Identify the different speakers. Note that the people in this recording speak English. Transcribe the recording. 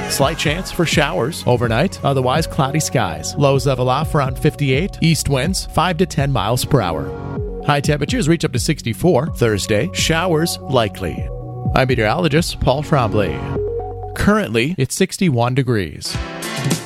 Speaker 1: Slight chance for showers overnight, otherwise cloudy skies. Lows level off around 58. East winds 5 to 10 miles per hour. High temperatures reach up to 64. Thursday, showers likely. I'm meteorologist Paul Trombley. Currently, it's 61 degrees.